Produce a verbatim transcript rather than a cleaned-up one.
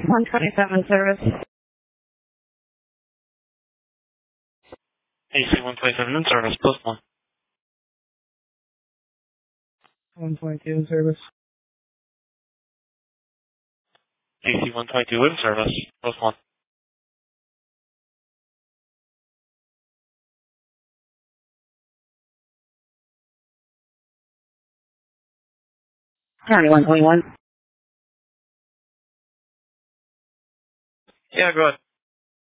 one twenty-seven service. A C one twenty-seven in service, plus one. one twenty-two in service. A C one twenty-two in service, plus one. Charlie one twenty-one. Yeah, go ahead.